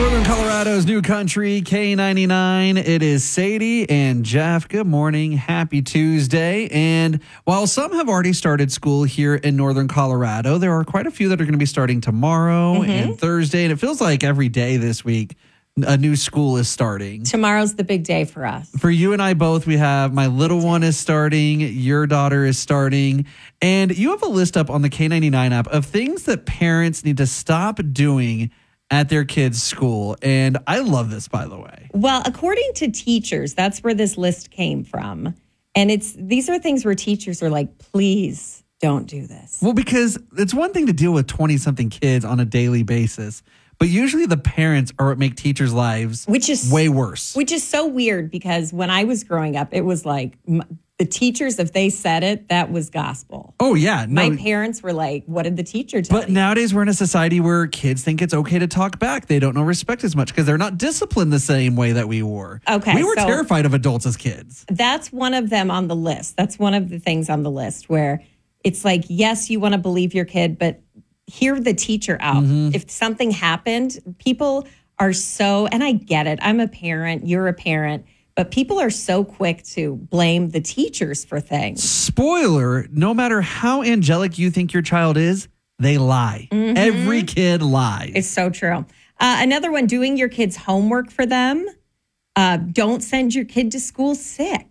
Northern Colorado's new country, K99. It is Sadie and Jeff. Good morning. Happy Tuesday. And while some have already started school here in Northern Colorado, there are quite a few that are going to be starting tomorrow and Thursday. And it feels like every day this week, a new school is starting. Tomorrow's the big day for us. For you and I both, we have my little one is starting, your daughter is starting, and you have a list up on the K99 app of things that parents need to stop doing at their kids' school. And I love this, by the way. Well, according to teachers, that's where this list came from. And these are things where teachers are like, please don't do this. Well, because it's one thing to deal with 20-something kids on a daily basis, but usually the parents are what make teachers' lives way worse. Which is so weird because when I was growing up, it was like the teachers, if they said it, that was gospel. Oh, yeah. No. My parents were like, what did the teacher tell you? But nowadays we're in a society where kids think it's okay to talk back. They don't know respect as much because they're not disciplined the same way that we were. Okay. We were terrified of adults as kids. That's one of them on the list. That's one of the things on the list where it's like, yes, you want to believe your kid, but hear the teacher out. If something happened, people are so, and I get it. I'm a parent, you're a parent, but people are so quick to blame the teachers for things. Spoiler, no matter how angelic you think your child is, they lie. Every kid lies. It's so true. Another one, doing your kids' homework for them. Don't send your kid to school sick.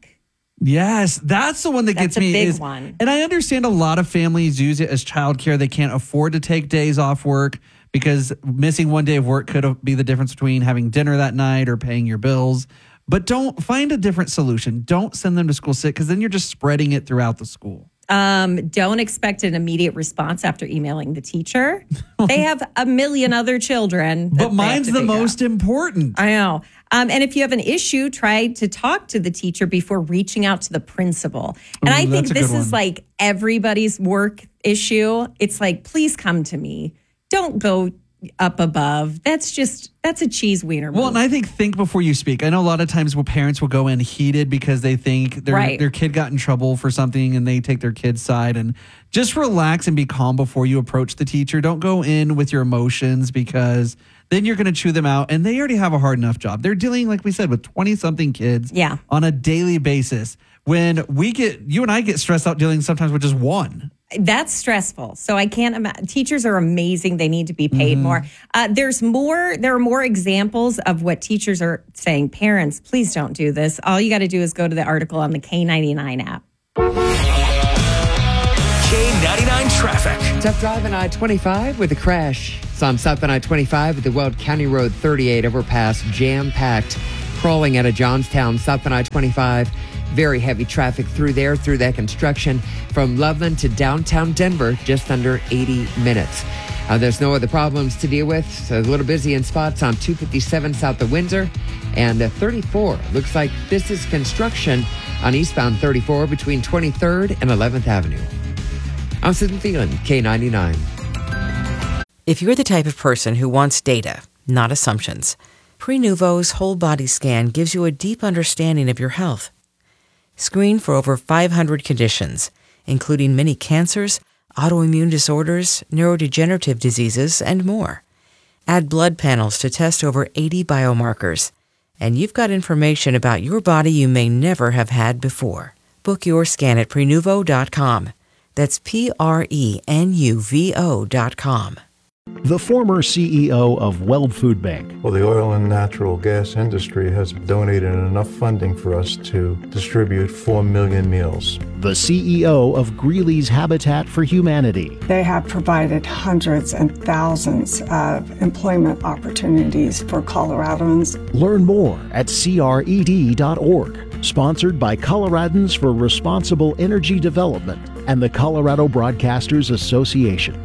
Yes, that's the one that gets me. That's a big one. And I understand a lot of families use it as childcare. They can't afford to take days off work because missing one day of work could be the difference between having dinner that night or paying your bills. But don't find a different solution. Don't send them to school sick because then you're just spreading it throughout the school. Don't expect an immediate response after emailing the teacher. They have a million other children. But mine's the most important. I know. And if you have an issue, try to talk to the teacher before reaching out to the principal. And I think this is like everybody's work issue. It's like, please come to me. Don't go up above. That's a cheese wiener move. Well, and I think before you speak. I know a lot of times parents will go in heated because they think their kid got in trouble for something and they take their kid's side. And just relax and be calm before you approach the teacher. Don't go in with your emotions because then you're going to chew them out. And they already have a hard enough job. They're dealing, like we said, with 20-something kids on a daily basis. When you and I get stressed out dealing sometimes with just one. That's stressful. So I can't imagine. Teachers are amazing. They need to be paid more. There are more examples of what teachers are saying. Parents, please don't do this. All you got to do is go to the article on the K99 app. K99 traffic. Tough driving I-25 with a crash. Some south on I-25 at the Weld County Road 38 overpass, jam-packed. Crawling out of Johnstown, south on I-25. Very heavy traffic through that construction from Loveland to downtown Denver, just under 80 minutes. There's no other problems to deal with. So a little busy in spots on 257 south of Windsor and 34. Looks like this is construction on eastbound 34 between 23rd and 11th Avenue. I'm Susan Thielen, K99. If you're the type of person who wants data, not assumptions, Prenuvo's whole body scan gives you a deep understanding of your health. Screen for over 500 conditions, including many cancers, autoimmune disorders, neurodegenerative diseases, and more. Add blood panels to test over 80 biomarkers, and you've got information about your body you may never have had before. Book your scan at Prenuvo.com. That's Prenuvo.com. The former CEO of Weld Food Bank. Well, the oil and natural gas industry has donated enough funding for us to distribute 4 million meals. The CEO of Greeley's Habitat for Humanity. They have provided hundreds and thousands of employment opportunities for Coloradans. Learn more at cred.org. Sponsored by Coloradans for Responsible Energy Development and the Colorado Broadcasters Association.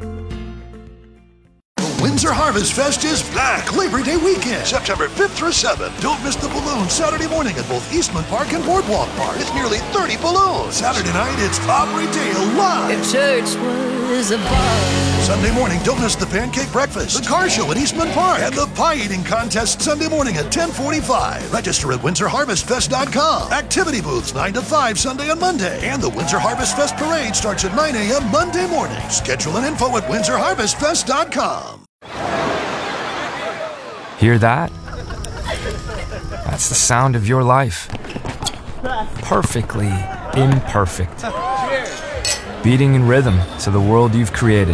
Windsor Harvest Fest is back Labor Day weekend, September 5th through 7th. Don't miss the balloons Saturday morning at both Eastman Park and Boardwalk Park with nearly 30 balloons. Saturday night, it's Aubrey Dale live. If church was a bar. Sunday morning, don't miss the pancake breakfast, the car show at Eastman Park, and the pie eating contest Sunday morning at 10:45. Register at WindsorHarvestFest.com. Activity booths 9 to 5 Sunday and Monday. And the Windsor Harvest Fest parade starts at 9 a.m. Monday morning. Schedule and info at WindsorHarvestFest.com. Hear that? That's the sound of your life. Perfectly imperfect. Beating in rhythm to the world you've created.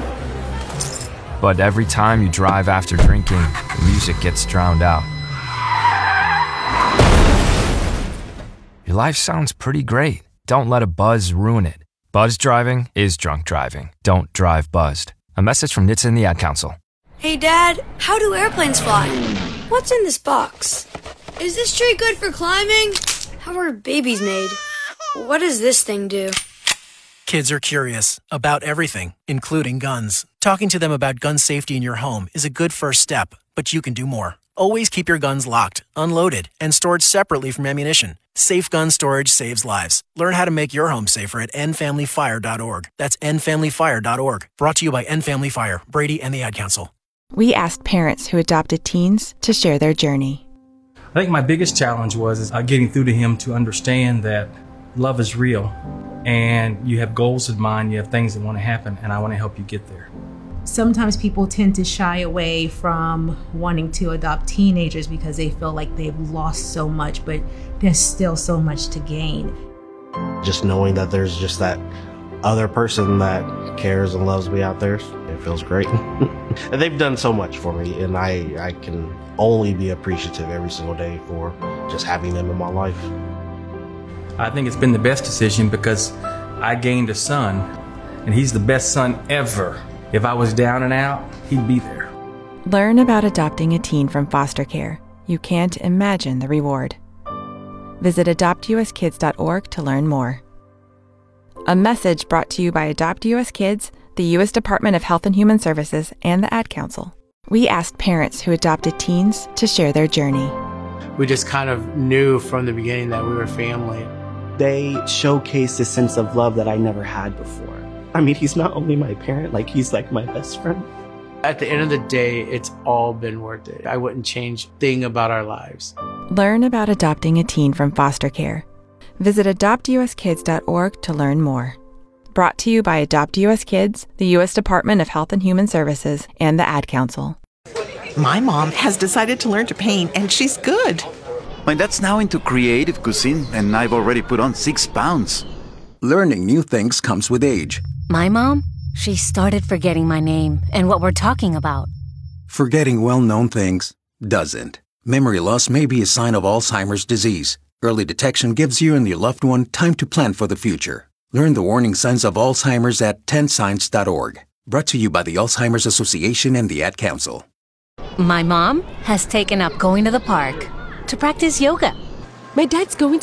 But every time you drive after drinking, the music gets drowned out. Your life sounds pretty great. Don't let a buzz ruin it. Buzz driving is drunk driving. Don't drive buzzed. A message from NHTSA and the Ad Council. Hey, Dad, how do airplanes fly? What's in this box? Is this tree good for climbing? How are babies made? What does this thing do? Kids are curious about everything, including guns. Talking to them about gun safety in your home is a good first step, but you can do more. Always keep your guns locked, unloaded, and stored separately from ammunition. Safe gun storage saves lives. Learn how to make your home safer at endfamilyfire.org. That's endfamilyfire.org. Brought to you by End Family Fire, Brady, and the Ad Council. We asked parents who adopted teens to share their journey. I think my biggest challenge was getting through to him to understand that love is real and you have goals in mind, you have things that want to happen, and I want to help you get there. Sometimes people tend to shy away from wanting to adopt teenagers because they feel like they've lost so much, but there's still so much to gain. Just knowing that there's just that other person that cares and loves me out there, it feels great. And they've done so much for me, and I can only be appreciative every single day for just having them in my life. I think it's been the best decision because I gained a son, and he's the best son ever. If I was down and out, he'd be there. Learn about adopting a teen from foster care. You can't imagine the reward. Visit adoptuskids.org to learn more. A message brought to you by Adopt US Kids, the U.S. Department of Health and Human Services, and the Ad Council. We asked parents who adopted teens to share their journey. We just kind of knew from the beginning that we were family. They showcased a sense of love that I never had before. I mean, he's not only my parent, he's like my best friend. At the end of the day, it's all been worth it. I wouldn't change a thing about our lives. Learn about adopting a teen from foster care. Visit adoptuskids.org to learn more. Brought to you by Adopt US Kids, the U.S. Department of Health and Human Services, and the Ad Council. My mom has decided to learn to paint, and she's good. My dad's now into creative cuisine, and I've already put on 6 pounds. Learning new things comes with age. My mom, she started forgetting my name and what we're talking about. Forgetting well-known things doesn't. Memory loss may be a sign of Alzheimer's disease. Early detection gives you and your loved one time to plan for the future. Learn the warning signs of Alzheimer's at 10signs.org. Brought to you by the Alzheimer's Association and the Ad Council. My mom has taken up going to the park to practice yoga. My dad's going